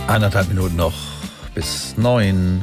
1,5 Minuten noch bis 9.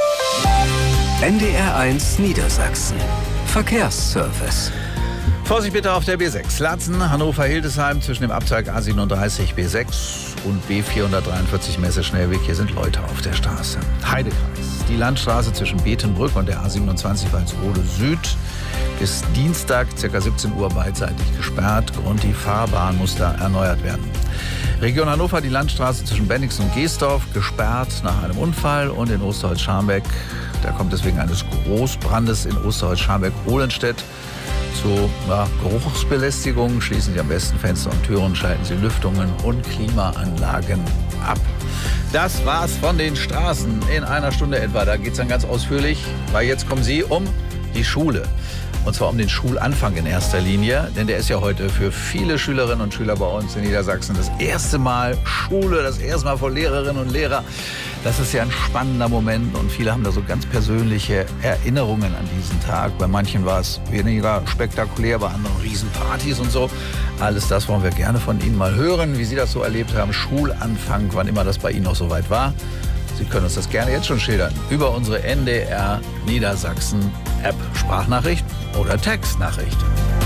NDR1 Niedersachsen. Verkehrsservice. Vorsicht bitte auf der B6. Laatzen, Hannover-Hildesheim zwischen dem Abzweig A37 B6 und B443 Messe-Schnellweg. Hier sind Leute auf der Straße. Heidekreis. Die Landstraße zwischen Betenbrück und der A27 Walsrode Süd bis Dienstag ca. 17 Uhr beidseitig gesperrt. Grund: die Fahrbahn muss da erneuert werden. Region Hannover, die Landstraße zwischen Bennigsen und Geesdorf gesperrt nach einem Unfall. Und in Osterholz-Scharmbeck, da kommt es wegen eines Großbrandes in Osterholz-Scharmbeck-Ohlenstedt zu Geruchsbelästigung. Schließen Sie am besten Fenster und Türen, schalten Sie Lüftungen und Klimaanlagen ab. Das war's von den Straßen in einer Stunde etwa. Da geht's dann ganz ausführlich, weil jetzt kommen Sie um die Schule. Und zwar um den Schulanfang in erster Linie, denn der ist ja heute für viele Schülerinnen und Schüler bei uns in Niedersachsen das erste Mal Schule, das erste Mal vor Lehrerinnen und Lehrern. Das ist ja ein spannender Moment und viele haben da so ganz persönliche Erinnerungen an diesen Tag. Bei manchen war es weniger spektakulär, bei anderen Riesenpartys und so. Alles das wollen wir gerne von Ihnen mal hören, wie Sie das so erlebt haben. Schulanfang, wann immer das bei Ihnen noch soweit war. Sie können uns das gerne jetzt schon schildern über unsere NDR Niedersachsen App, Sprachnachricht oder Textnachricht.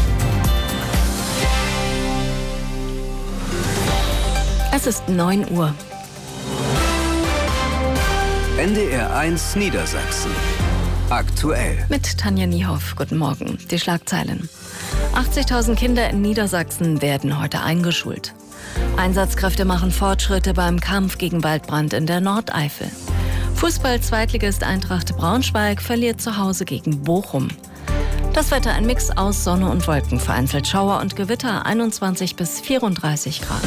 Es ist 9 Uhr. NDR1 Niedersachsen. Aktuell. Mit Tanja Niehoff. Guten Morgen. Die Schlagzeilen. 80.000 Kinder in Niedersachsen werden heute eingeschult. Einsatzkräfte machen Fortschritte beim Kampf gegen Waldbrand in der Nordeifel. Fußball-Zweitligist Eintracht Braunschweig verliert zu Hause gegen Bochum. Das Wetter: ein Mix aus Sonne und Wolken, vereinzelt Schauer und Gewitter, 21 bis 34 Grad.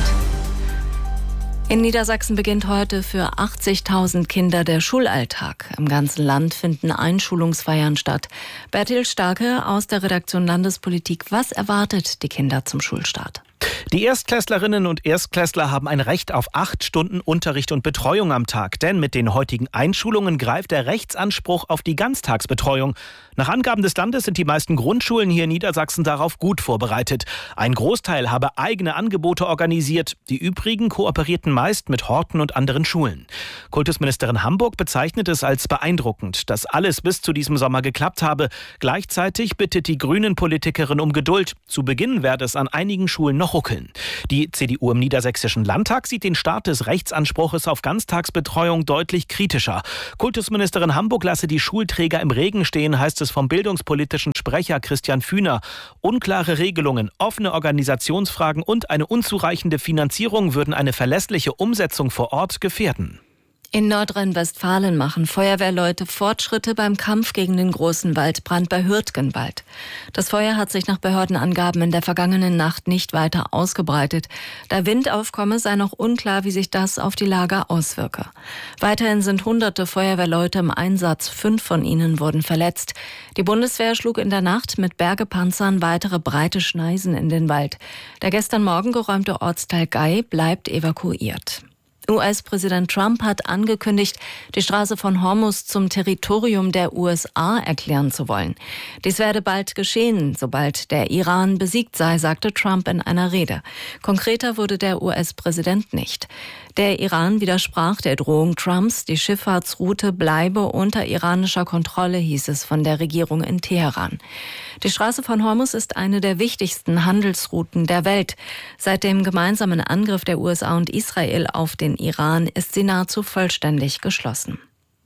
In Niedersachsen beginnt heute für 80.000 Kinder der Schulalltag. Im ganzen Land finden Einschulungsfeiern statt. Bertil Starke aus der Redaktion Landespolitik. Was erwartet die Kinder zum Schulstart? Die Erstklässlerinnen und Erstklässler haben ein Recht auf 8 Stunden Unterricht und Betreuung am Tag. Denn mit den heutigen Einschulungen greift der Rechtsanspruch auf die Ganztagsbetreuung. Nach Angaben des Landes sind die meisten Grundschulen hier in Niedersachsen darauf gut vorbereitet. Ein Großteil habe eigene Angebote organisiert. Die übrigen kooperierten meist mit Horten und anderen Schulen. Kultusministerin Hamburg bezeichnet es als beeindruckend, dass alles bis zu diesem Sommer geklappt habe. Gleichzeitig bittet die Grünen-Politikerin um Geduld. Zu Beginn werde es an einigen Schulen noch ruckeln. Die CDU im Niedersächsischen Landtag sieht den Start des Rechtsanspruches auf Ganztagsbetreuung deutlich kritischer. Kultusministerin Hamburg lasse die Schulträger im Regen stehen, heißt es vom bildungspolitischen Sprecher Christian Fühner. Unklare Regelungen, offene Organisationsfragen und eine unzureichende Finanzierung würden eine verlässliche Umsetzung vor Ort gefährden. In Nordrhein-Westfalen machen Feuerwehrleute Fortschritte beim Kampf gegen den großen Waldbrand bei Hürtgenwald. Das Feuer hat sich nach Behördenangaben in der vergangenen Nacht nicht weiter ausgebreitet. Da Wind aufkomme, sei noch unklar, wie sich das auf die Lage auswirke. Weiterhin sind hunderte Feuerwehrleute im Einsatz. 5 von ihnen wurden verletzt. Die Bundeswehr schlug in der Nacht mit Bergepanzern weitere breite Schneisen in den Wald. Der gestern Morgen geräumte Ortsteil Gei bleibt evakuiert. US-Präsident Trump hat angekündigt, die Straße von Hormuz zum Territorium der USA erklären zu wollen. Dies werde bald geschehen, sobald der Iran besiegt sei, sagte Trump in einer Rede. Konkreter wurde der US-Präsident nicht. Der Iran widersprach der Drohung Trumps, die Schifffahrtsroute bleibe unter iranischer Kontrolle, hieß es von der Regierung in Teheran. Die Straße von Hormuz ist eine der wichtigsten Handelsrouten der Welt. Seit dem gemeinsamen Angriff der USA und Israel auf den Iran ist sie nahezu vollständig geschlossen.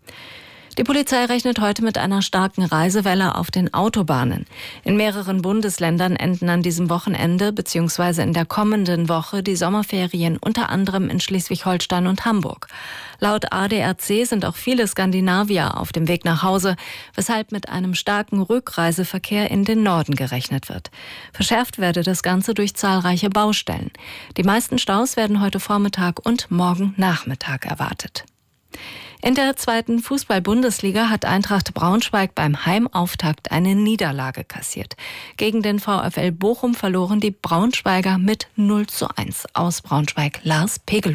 Die Polizei rechnet heute mit einer starken Reisewelle auf den Autobahnen. In mehreren Bundesländern enden an diesem Wochenende bzw. in der kommenden Woche die Sommerferien, unter anderem in Schleswig-Holstein und Hamburg. Laut ADAC sind auch viele Skandinavier auf dem Weg nach Hause, weshalb mit einem starken Rückreiseverkehr in den Norden gerechnet wird. Verschärft werde das Ganze durch zahlreiche Baustellen. Die meisten Staus werden heute Vormittag und morgen Nachmittag erwartet. In der 2. Fußball-Bundesliga hat Eintracht Braunschweig beim Heimauftakt eine Niederlage kassiert. Gegen den VfL Bochum verloren die Braunschweiger mit 0:1 aus Braunschweig. Lars Pegelow.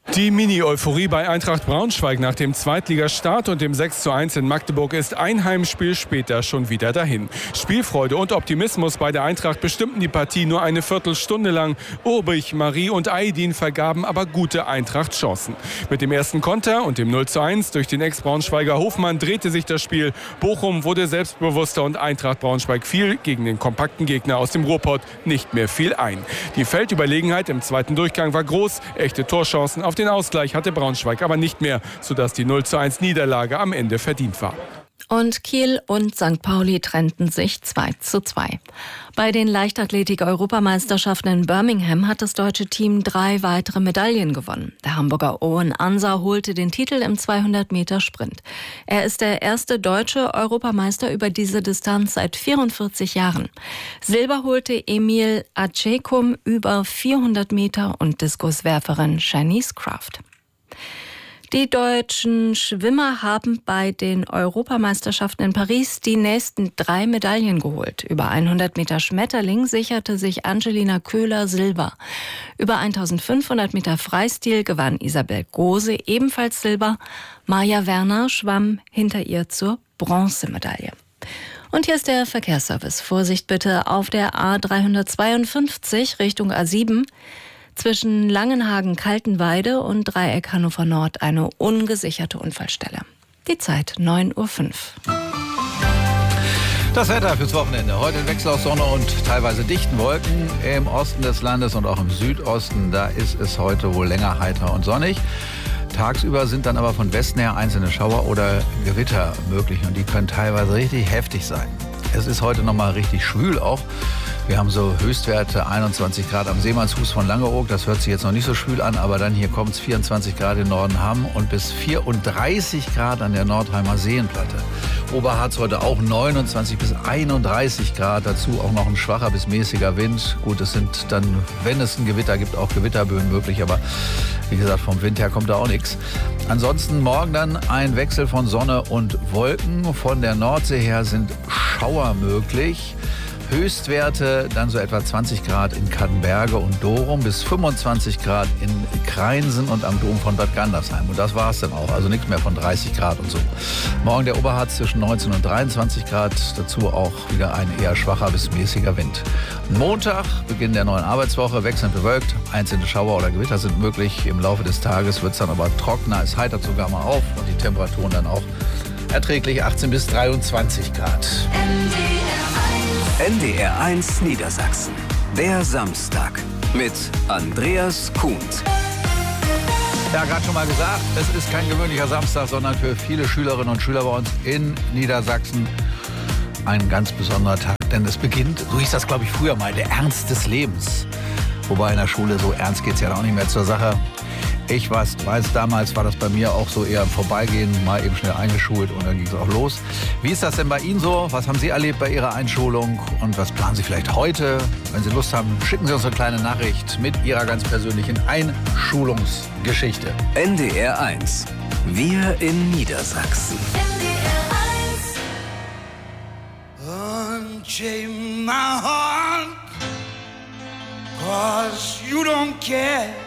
Die Mini-Euphorie bei Eintracht Braunschweig nach dem Zweitligastart und dem 6:1 in Magdeburg ist ein Heimspiel später schon wieder dahin. Spielfreude und Optimismus bei der Eintracht bestimmten die Partie nur eine Viertelstunde lang. Urbich, Marie und Aydin vergaben aber gute Eintracht-Chancen. Mit dem ersten Konter und dem 0:1 durch den Ex-Braunschweiger Hofmann drehte sich das Spiel. Bochum wurde selbstbewusster und Eintracht Braunschweig fiel gegen den kompakten Gegner aus dem Ruhrpott nicht mehr viel ein. Die Feldüberlegenheit im zweiten Durchgang war groß, echte Torchancen auf den Ausgleich hatte Braunschweig aber nicht mehr, sodass die 0:1 Niederlage am Ende verdient war. Und Kiel und St. Pauli trennten sich 2:2. Bei den Leichtathletik-Europameisterschaften in Birmingham hat das deutsche Team 3 weitere Medaillen gewonnen. Der Hamburger Owen Ansa holte den Titel im 200-Meter-Sprint. Er ist der erste deutsche Europameister über diese Distanz seit 44 Jahren. Silber holte Emil Acekum über 400 Meter und Diskuswerferin Shanice Craft. Die deutschen Schwimmer haben bei den Europameisterschaften in Paris die nächsten 3 Medaillen geholt. Über 100 Meter Schmetterling sicherte sich Angelina Köhler Silber. Über 1500 Meter Freistil gewann Isabel Gose ebenfalls Silber. Maja Werner schwamm hinter ihr zur Bronzemedaille. Und hier ist der Verkehrsservice. Vorsicht bitte auf der A352 Richtung A7. Zwischen Langenhagen-Kaltenweide und Dreieck Hannover Nord eine ungesicherte Unfallstelle. Die Zeit 9:05 Uhr. Das Wetter fürs Wochenende. Heute ein Wechsel aus Sonne und teilweise dichten Wolken im Osten des Landes und auch im Südosten. Da ist es heute wohl länger heiter und sonnig. Tagsüber sind dann aber von Westen her einzelne Schauer oder Gewitter möglich und die können teilweise richtig heftig sein. Es ist heute nochmal richtig schwül auch. Wir haben so Höchstwerte 21 Grad am Seemannsfuß von Langeoog. Das hört sich jetzt noch nicht so schwül an, aber dann hier kommt es 24 Grad in Nordenham und bis 34 Grad an der Nordheimer Seenplatte. Oberharz heute auch 29 bis 31 Grad. Dazu auch noch ein schwacher bis mäßiger Wind. Gut, es sind dann, wenn es ein Gewitter gibt, auch Gewitterböen möglich. Aber wie gesagt, vom Wind her kommt da auch nichts. Ansonsten morgen dann ein Wechsel von Sonne und Wolken. Von der Nordsee her sind Schauer möglich. Höchstwerte dann so etwa 20 Grad in Kattenberge und Dorum bis 25 Grad in Kreinsen und am Dom von Bad Gandersheim. Und das war es dann auch, also nichts mehr von 30 Grad und so. Morgen der Oberharz zwischen 19 und 23 Grad, dazu auch wieder ein eher schwacher bis mäßiger Wind. Montag, Beginn der neuen Arbeitswoche, wechselnd bewölkt, einzelne Schauer oder Gewitter sind möglich. Im Laufe des Tages wird es dann aber trockener, es heitert sogar mal auf und die Temperaturen dann auch erträglich 18 bis 23 Grad. NDR1 Niedersachsen. Der Samstag mit Andreas Kuhns. Ja, gerade schon mal gesagt, es ist kein gewöhnlicher Samstag, sondern für viele Schülerinnen und Schüler bei uns in Niedersachsen ein ganz besonderer Tag. Denn es beginnt, so hieß das glaube ich früher mal, der Ernst des Lebens. Wobei in der Schule so ernst geht es ja auch nicht mehr zur Sache. Ich weiß, damals war das bei mir auch so eher im Vorbeigehen, mal eben schnell eingeschult und dann ging es auch los. Wie ist das denn bei Ihnen so? Was haben Sie erlebt bei Ihrer Einschulung und was planen Sie vielleicht heute? Wenn Sie Lust haben, schicken Sie uns eine kleine Nachricht mit Ihrer ganz persönlichen Einschulungsgeschichte. NDR1. Wir in Niedersachsen. Unchain my heart, 'cause you don't care.